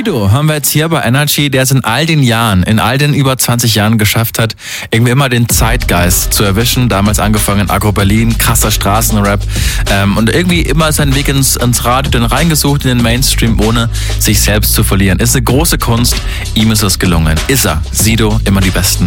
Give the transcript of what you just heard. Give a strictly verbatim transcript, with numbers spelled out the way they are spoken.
Sido haben wir jetzt hier bei Energy, der es in all den Jahren, in all den über zwanzig Jahren geschafft hat, irgendwie immer den Zeitgeist zu erwischen. Damals angefangen in Agro Berlin, krasser Straßenrap ähm, und irgendwie immer seinen Weg ins, ins Radio dann reingesucht, in den Mainstream, ohne sich selbst zu verlieren. Ist eine große Kunst, ihm ist es gelungen. Ist er, Sido, immer die Besten.